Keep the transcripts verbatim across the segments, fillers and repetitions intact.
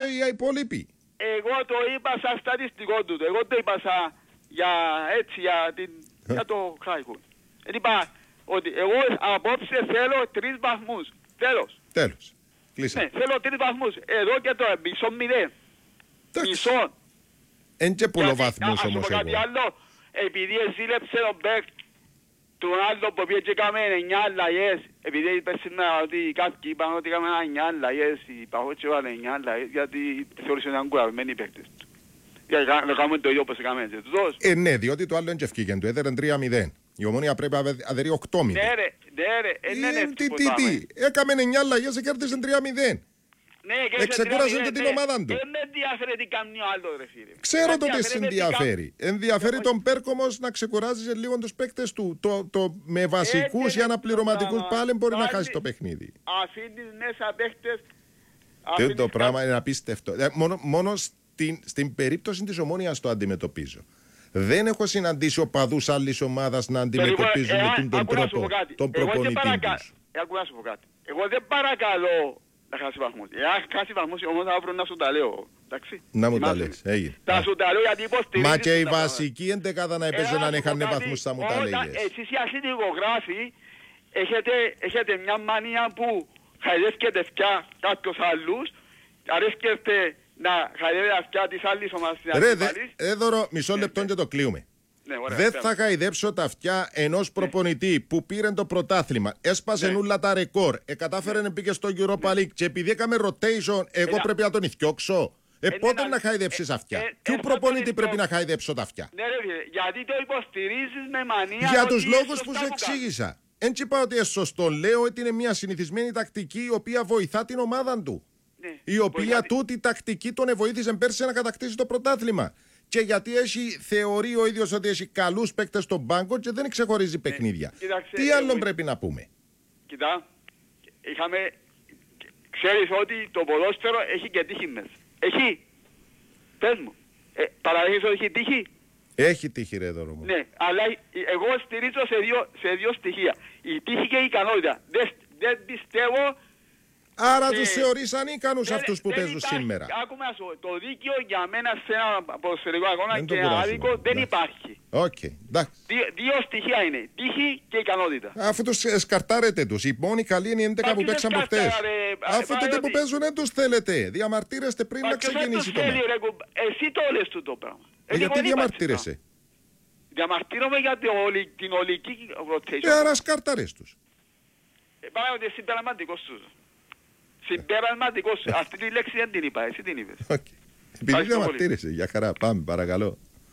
οι υπόλοιποι. Εγώ το είπα σαν στατιστικό του. Εγώ το είπα σαν για, έτσι, για, την, για το Χάικον. Είπα ότι εγώ απόψε θέλω τρεις βαθμούς. Τέλος. Τέλος. Κλείσα. Ναι, θέλω τρεις βαθμούς. Εδώ και τώρα μισό μηδέν. Μισό. Εν και πολλοβαθμούς όμως εγώ. Κάτι άλλο, επειδή ζήλεψε τον Μπέκ, τον άλλο που πήγε και έκαμε εννιά αλλαγές, επειδή είπε σήμερα ότι κάποιοι είπαν ότι έκαμε εννιά αλλαγές, οι Παχώτσι έβαλε εννιά αλλαγές, γιατί θεωρήσε ότι ήταν κουρασμένοι οι παίκτες του. Γιατί να κάνουμε το ίδιο όπως έκαμε έτσι. Ε, ναι, διότι το άλλο είναι και ευκήγεν του, έδεραν τρία μηδέν. Η Ομόνια πρέπει να αδερεί οκτώ μηδέν. Ναι ρε, ναι ρε, ε, ναι, ναι, τι, τι, τι, έκαμε εννιά αλλαγές και κέρδισε τρία μηδέν. Ναι, εξεκούρασε και την ομάδα του. Δεν με ενδιαφέρει τι κάνει ο άλλος ρε φίλε. Ξέρω το τι σε ενδιαφέρει. Ενδιαφέρει τον Πέρκ όμως να ξεκουράζει σε λίγο τους παίκτες του. Το, το, με βασικούς ή αναπληρωματικούς πάλι μπορεί να χάσει το παιχνίδι. Αφήνεις μέσα παίκτες. Τι το πράγμα είναι απίστευτο. Μόνο, μόνο στην, στην περίπτωση της Ομόνοιας το αντιμετωπίζω. Δεν έχω συναντήσει οπαδούς άλλης ομάδας να αντιμετωπίζουν με τον τρόπο τον προπονητή τους. Εγώ δεν παρακαλώ να χάσει βαθμούς. Εάν χάσει βαθμούς, όμως θα βρω να σου τα λέω. Εντάξει. Να μου τα λες. Έγινε. Θα σου τα λέω γιατί υποστηρίζεις. Μα και η βασική εντεκάδα να έπαιζε να έχανε βαθμούς θα μου τα λέγες. Εσείς οι αθλητικογράφοι έχετε μια μανία που χαϊδεύκετε πια κάποιους άλλους, αρέσκεστε να χαϊδεύετε πια της άλλης ομάδας. Ρε δώρο, μισό λεπτό και το κλείουμε. Ναι, ωραία, δεν πέρα. Θα χαϊδέψω τα αυτιά ενός προπονητή ναι. που πήρε το πρωτάθλημα, έσπασε ναι. νουλα τα ρεκόρ, ε, κατάφερε να πήγε στο Europa League και επειδή έκαμε rotation, εγώ ε, πρέπει να τον ηθιώξω. Ε, ε πότε να χαϊδέψεις αυτιά. Ε, Ποιου ε, προπονητή πρέπει να χαϊδέψω τα αυτιά. Ναι, ρε, γιατί το υποστηρίζεις με μανία. Για τους λόγους που σου εξήγησα. Εν τσι είπα ότι είναι σωστό. Λέω ότι είναι μια συνηθισμένη τακτική η οποία βοηθά την ομάδα του. Ναι, η οποία βοηθά... τούτη τακτική τον βοήθησε πέρσι να κατακτήσει το πρωτάθλημα. Και γιατί έχει θεωρεί ο ίδιος ότι έχει καλούς παίκτες στον πάγκο και δεν ξεχωρίζει ναι, παιχνίδια. Κοίταξε, τι άλλο εγώ... πρέπει να πούμε. Κοιτά, είχαμε... Ξέρεις ότι το ποδόσφαιρο έχει και τύχη μέσα. Έχει. Πες μου. Ε, παραδέχεις ότι έχει τύχη. Έχει τύχη ρε Δώρο μου. Ναι, αλλά εγώ στηρίζω σε δύο, σε δύο στοιχεία. Η τύχη και η ικανότητα. Δεν, δεν πιστεύω... Άρα ε, τους θεωρείς ανίκανους αυτούς που παίζουν σήμερα. Άκουμε να σου πω, το δίκαιο για μένα σε ένα ποδοσφαιρικό αγώνα και ένα άδικο δεν υπάρχει. Okay, δύο, δύο στοιχεία είναι, τύχη και ικανότητα. Αφού τους σκαρτάρετε τους, οι μόνοι καλοί είναι οι έντεκα που παίξαν προχτές. Αφού τότε που παίζουν δεν τους θέλετε, διαμαρτύρεστε πριν να ξεκινήσει το μέλλον. Εσύ το λες του το πράγμα. Γιατί διαμαρτύρεσαι. Διαμαρτύρομαι για την ολική rotation. Ε, άρα σκαρτάρες τους. Πάμε ότι εσύ συμπερασματικός τους. Συμπερασματικός. Αυτή τη λέξη δεν την είπα, εσύ την είπες. Okay. Επειδή διαμαρτύρεσαι, για χαρά, πάμε παρακαλώ.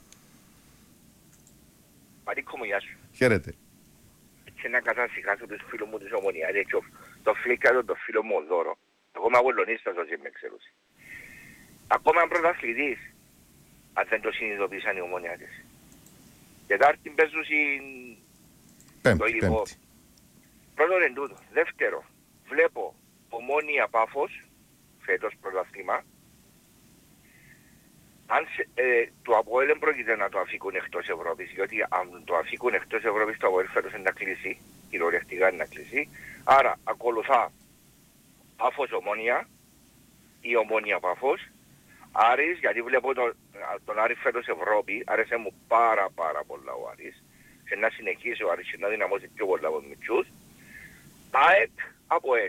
Μαρίκο μου, γεια σου. Χαίρετε. Έτσι να κατασυχάσω τους φίλους μου της Ομονίας, το φλίκατο, το φίλο μου ο Δώρο. Εγώ είμαι αγωλωνίστας όσοι με ξέρουν. Ακόμα αν πρωταθλητής, αν δεν το συνειδητοποίησαν οι Ομονιάτες. Τετάρτη παίζουν το υλικό. Πρώτον εν τούτο. Δεύτερο, βλέπω Ομόνια Πάφος, φέτος πρωταθλήμα. Αν ε, το ΑΠΟΕΛ δεν πρόκειται να το αφήκουν εκτός Ευρώπης, διότι αν το αφήκουν εκτός Ευρώπης το ΑΠΟΕΛ φέτος είναι να κλείσει, κυριολεκτικά είναι να κλείσει. Άρα ακολουθά Πάφος Ομόνια ή Ομόνια Πάφος. Άρης, γιατί βλέπω τον, τον Άρη φέτος Ευρώπη, άρεσε μου πάρα πάρα πολλά ο Άρης και να συνεχίσει ο Άρης να δυναμώσει πιο πολλά από μητσούς. ΑΕΚ, ΑΠΟΕΛ.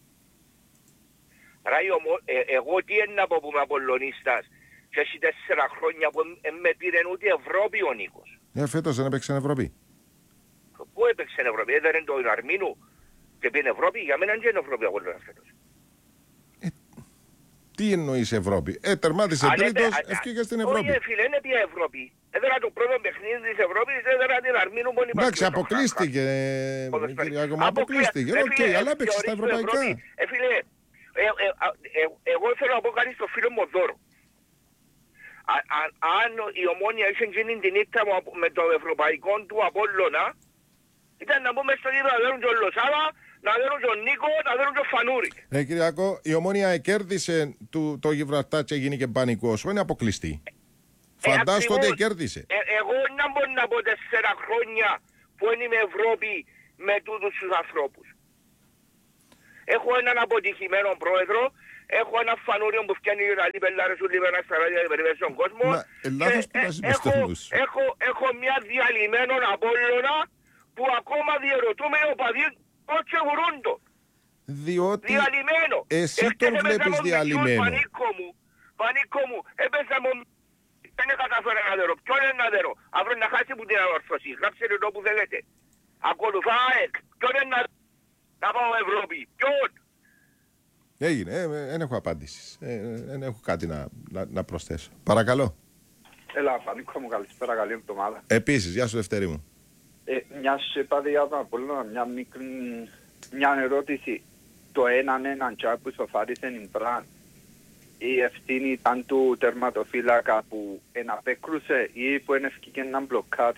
Άρα ε, εγώ τι είναι να πω που είμαι Απολλωνίστας και έχει τέσσερα χρόνια που δεν με πήραν ούτε Ευρώπη ο Νίκος. Ε, φέτος δεν έπαιξε Ευρώπη. Πού έπαιξε Ευρώπη, έδερε τον Αρμίνου και πήγαινε Ευρώπη, για μένα δεν είναι Ευρώπη Απολλωνάς φέτος. Ε, τι εννοείς Ευρώπη, ε, τερμάτισε τρίτος, ευκήγε στην Ευρώπη. Όχι φίλε, είναι πια Ευρώπη. Έδερα το πρώτο παιχνίδι της Ευρώπης, έδερα την Αρμίνου μόνη πας. Εντάξει, αποκλείστηκε, αποκλείστηκε, οκ, αλλά έπαιξε στα ευρωπαϊκά. Ε, φίλε, Ε, ε, ε, εγώ θέλω να πω κάτι στο φίλο μου Δώρο. Αν η Ομόνια είχε γίνει την ήττα με το ευρωπαϊκό του Απόλλωνα, ήταν να μπούμε στο γύρο να δέρουν τον Λοσάβα, να δέρουν τον Νίκο, να δέρουν τον Φανούρη. Ναι Κυριακό, η Ομόνια κέρδισε το, το Γιβραλτάρ και γίνει και πανικός, είναι αποκλειστή. Ε, Φαντάστο ότι κέρδισε. Ε, εγώ να μπορώ να πω τέσσερα χρόνια που είμαι Ευρώπη με τούτους τους ανθρώπους. Έχω έναν αποτυχημένο πρόεδρο, έχω ένα φανούριο που φτιάνει η ραλή πελάρες σου λίγο στα ράδια και περιμένει στον κόσμο. Μα, λάθος που βάζει μες στο νους. Έχω, έχω μια διαλυμένο Απόλλωνα που ακόμα διερωτούμε ο παδί πώς και βουρούντο. Διότι διαλυμένο. εσύ τον βλέπεις διαλυμένο. Πανίκο μου, πανίκο μου, έπαιζα μου, δεν καταφέρω να δερω. Ποιον είναι να δερω. Αύριο να χάσει που την ανορθώσει. Γράψε το που θέλετε. Ακολουθά ΑΕΚ. Ποιον είναι να, να πάω Ευρώπη. Ποιον. Έγινε, δεν ε, έχω απάντηση. Δεν ε, έχω κάτι να, να, να προσθέσω. Παρακαλώ. Έλα, Πανίκο μου, καλησπέρα, καλή εβδομάδα. Επίσης, γεια σου Δευτέρη μου. Ε, μια σε είπατε για τον Απόλλωνα, μια μικρή, μια ερώτηση. Το έναν έναν τσά που σοφάρισε η Μπραν, η ευθύνη ήταν του τερματοφύλακα που εναπέκρουσε ή που ενευκήκε έναν μπλοκάρι.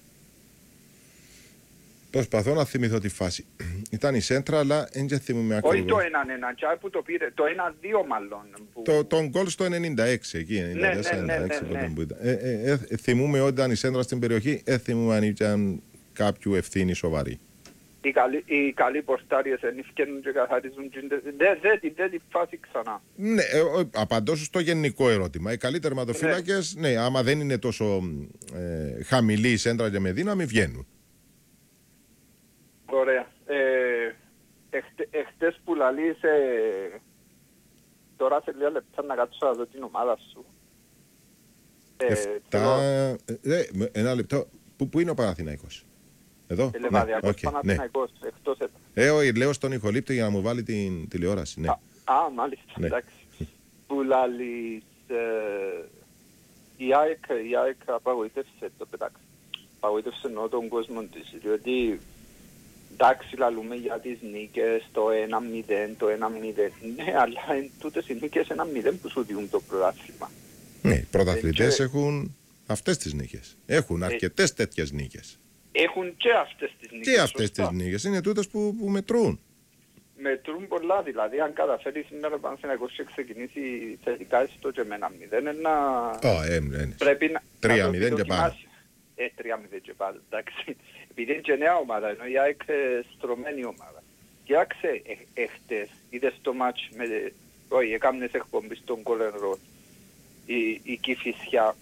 Προσπαθώ να θυμηθώ τη φάση. Ήταν η σέντρα, αλλά δεν θυμούμαι ακριβώς. Όχι το έναν έναν τσά που το πήρε, το ένα δύο μάλλον. Που... Το, τον γκολ στο ενενήντα έξι, εκεί, ενενήντα τέσσερα ενενήντα έξι, ναι, ναι, ναι, ναι. Που ήταν. Ε, ε, ε, θυμούμαι ότι ήταν η σέντρα στην περιοχή, δεν θυμούμαι αν ήταν κάποιου ευθύνη σοβαρή. Οι καλοί, οι καλοί πορτάριες ενυφκένουν και καθαρίζουν. Δεν δε, δε τη φάση ξανά. Ναι, ε, ε, απαντώ στο γενικό ερώτημα. Οι καλοί τερματοφύλακες, ναι. ναι, άμα δεν είναι τόσο ε, χαμηλή η σέντρα και με δύναμη, βγαίνουν. Ωραία. Ε, εχτε, εχτες που λαλείς, ε, τώρα σε λίγα λεπτά να κάτσω να δω την ομάδα σου. Ε, Εφτά, ε, ένα λεπτό. Πού, πού είναι ο Παναθηναϊκός? Εδώ. Ελεβαδιακός, okay, Παναθηναϊκός, ναι. Εκτός εδώ. Ε, όχι, λέω στον ηχολήπτη για να μου βάλει την τηλεόραση, ναι. Α, α μάλιστα, ναι. Εντάξει. Που λαλείς, ε, η ΑΕΚ, η ΑΕΚ απαγοήτευσε το πετάξει. Απαγοήτευσε εννοώ τον κόσμο της, διότι εντάξει λαλούμε για τις νίκες, το ένα μηδέν, το ένα μηδέν, ναι, αλλά εν τούτες οι νίκες ένα μηδέν που σου διούν το πρωτάθλημα. Ναι, οι πρωταθλητές και... έχουν αυτές τις νίκες. Έχουν αρκετές ε... τέτοιες νίκες. Έχουν και αυτές τις νίκες. Και αυτές τις νίκες. Είναι τούτες που, που μετρούν. Μετρούν πολλά, δηλαδή αν καταφέρει σήμερα ο Παναθηναϊκός και ξεκινήσει θετικά στο και με ένα μηδέν, ένα... Oh, ε, ε, πρέπει να... τρία μηδέν και πάνω. Ε, τρία μηδέν και πάνω, εντάξει. Επειδή είναι και νέα ομάδα, ενώ η ΑΕΚ στρωμένη ομάδα. Κοιτάξτε, ε, εχθές είδες το μάτς με... Όχι, έκαμνες εκπομπή στον Golden Road. Η, η Κηφισιά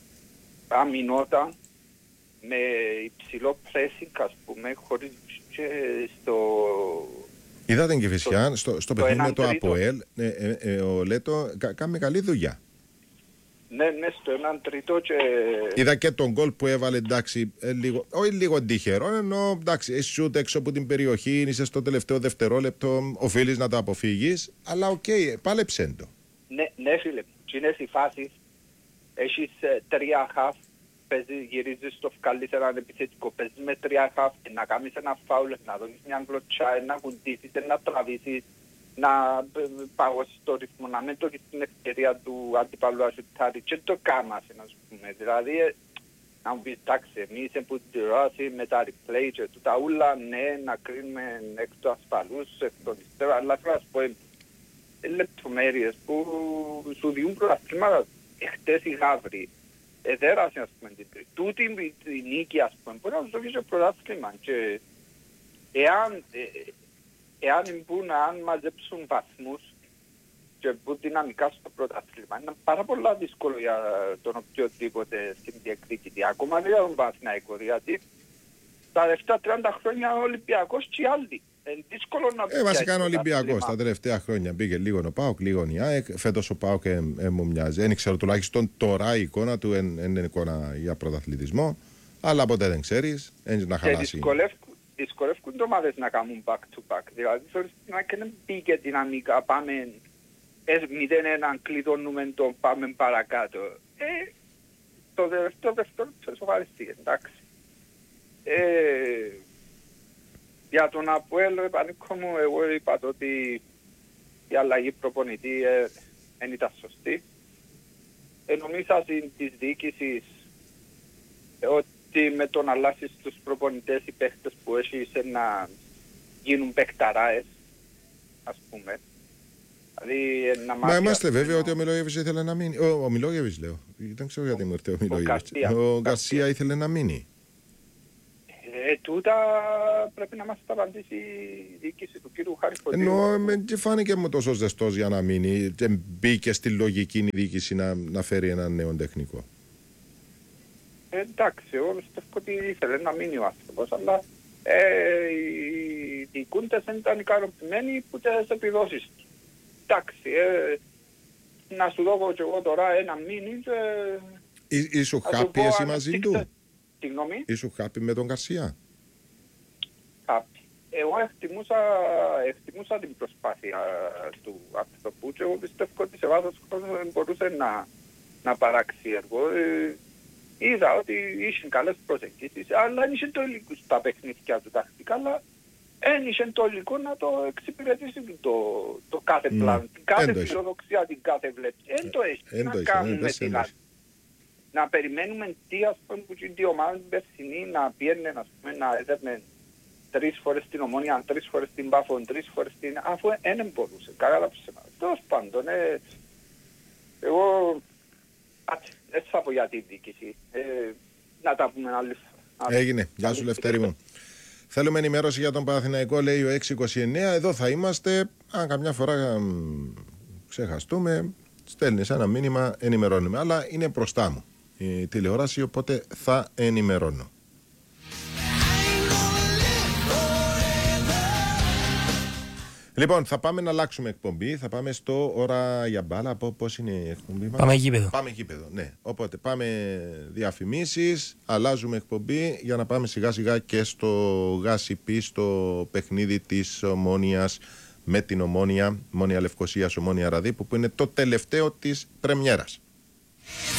αμυνόταν με υψηλό pressing, ας πούμε, χωρίς και στο... Είδα την Κηφισιά, στο, στο παιχνίδι με το ΑΠΟΕΛ, ε, ε, ε, ο Λέτο κα, κάνει καλή δουλειά. Ναι, ναι, στο έναν τρίτο και... Είδα και τον γκολ που έβαλε, εντάξει, ε, λίγο, όχι λίγο τυχερό, ενώ εντάξει, εσύ σούτ έξω από την περιοχή, είσαι στο τελευταίο δευτερόλεπτο, οφείλεις να το αποφύγεις, αλλά οκ, okay, πάλεψε το. Ναι, ναι φίλε, και είναι οι φάσεις, έχεις ε, τρία χαφ, παίζεις, γυρίζεις στο φκαλείς έναν επιθετικό, παίζεις με τρία χαφ, να κάνεις ένα φάουλ, να δώσεις μια γλωτσά, να κουντήσεις, να τραβήσεις, να παγώσεις το ρυθμό, να μην το έχεις την ευκαιρία του αντιπαλού ασουτάρι και το κάμασε, να σου πούμε. Δηλαδή, να μου πεις, εντάξει, εμείς που τη ράση με τα replay και τούτα ούλα, ναι, να κρίνουμε εκ του ασφαλούς, εκ των υστέρων, αλλά θέλω να σου πω, λεπτομέρειες που σου διούν πρωταθλήματα. Εχτες η Γαύρη εδέρασε, ας πούμε, την τρίτη. Τούτη η νίκη, ας πούμε, μπορεί να σου δώσει και πρωταθλήμα. Και εάν, ε, εάν μπουν, αν μαζέψουν βαθμούς και μπουν δυναμικά στο πρωταθλήμα, είναι πάρα πολλά δύσκολο για τον οποιοδήποτε στην διεκδίκητη. Ακόμα δεν για τον Παναθηναϊκό, γιατί τα τελευταία τριάντα χρόνια ο Ολυμπιακός και οι άλλοι. Είναι δύσκολο να ε, βασικά είναι Ολυμπιακός τα τελευταία χρόνια. Μπήκε λίγο ο ΠΑΟΚ, λίγο η ΑΕΚ. Φέτος ο ΠΑΟΚ ε, ε, μου μοιάζει. Δεν ξέρω τουλάχιστον τώρα η εικόνα του είναι εν, εν εικόνα για πρωταθλητισμό. Αλλά ποτέ δεν ξέρεις. Έτσι να χαλάσει. Δυσκολεύκουν το ομάδες να κάνουν back to back. Δηλαδή θεωρείς να δεν μπήκε δυναμικά. Πάμε μηδέν ένα, κλειδώνουμε το πάμε παρακάτω. Ε, το τελευταίο δευτερόλεπτο σοβαρίστηκε. Εντάξει. Ε, για τον ΑΠΟΕΛ, Πανίκο μου, εγώ είπα ότι η αλλαγή προπονητή δεν ε, ήταν σωστή. Ε, νομίζα της διοίκησης ε, ότι με τον αλλάσεις τους προπονητές οι παίχτες που έχεις να γίνουν παιχταράες, ας πούμε. Δηλαδή, να Μα είμαστε βέβαιοι ότι ο Μιλόγεβιτς ήθελε να μείνει. Ο, ο Μιλόγεβιτς λέω. Δεν ξέρω γιατί μου ήρθε ο Μιλόγεβιτς. Ο Γκαρσία ήθελε να μείνει. Ε, τούτα πρέπει να μας τα απαντήσει η διοίκηση του κύριου Χαριφωτίου. Ενώ δεν φάνηκε μου τόσο ζεστός για να μείνει και μπήκε στη λογική η διοίκηση να, να φέρει έναν νέο τεχνικό. Ε, εντάξει, εγώ πιστεύω ότι ήθελε να μείνει ο άνθρωπος, αλλά ε, οι διοικούντες δεν ήταν ικανοποιημένοι που τις επιδόσεις του. Εντάξει, ε, να σου δω και εγώ τώρα ένα μήνυ και... Εί, ήσου χάπη εσύ μαζί του? Συγγνώμη. Ήσου χάπη με τον Γκαρσία? Χάπη. Εγώ εκτιμούσα, εκτιμούσα την προσπάθεια του ανθρώπου και εγώ πιστεύω ότι σε βάθος χρόνου δεν μπορούσε να, να παράξει έργο. Ε, είδα ότι είχε καλές προσεγγίσεις, αλλά δεν είχε το υλικό στα παιχνίδια του τακτικά, αλλά δεν είχε το υλικό να το εξυπηρετήσει το, το κάθε mm. πλάνο, την κάθε φιλοδοξία, την κάθε βλέψη. Δεν το έχει. Να κάνουμε δηλαδή. Να περιμένουμε τι ας πούμε που είναι η ομάδα περσινή να πιέρνε, να, να έδερνε τρεις φορές την Ομόνια, τρεις φορές την Πάφο, τρεις φορές την... αφού δεν μπορούσε. Κατάλαβες εμάς. Τέλος πάντων, ε, εγώ έτσι θα πω για την διοίκηση. Ε, να τα πούμε άλλη φορά. Έγινε. Γεια σου Λευτέρη μου. Θέλουμε ενημέρωση για τον Παναθηναϊκό, λέει ο έξι είκοσι εννέα. Εδώ θα είμαστε. Αν καμιά φορά μ, ξεχαστούμε, στέλνεις ένα μήνυμα, ενημερώνουμε. Αλλά είναι μπροστά μου η τηλεόραση, οπότε θα ενημερώνω. Λοιπόν, θα πάμε να αλλάξουμε εκπομπή. Θα πάμε στο ώρα για μπάλα. Πώς είναι η εκπομπή μας? Πάμε γήπεδο. Πάμε γήπεδο, ναι. Οπότε πάμε διαφημίσεις, αλλάζουμε εκπομπή για να πάμε σιγά σιγά και στο ΓΑΣΥΠΗ, στο παιχνίδι της Ομόνιας με την Ομόνια, Ομόνια Λευκωσίας, Ομόνια Ραδίπου, που είναι το τελευταίο της πρεμιέρας.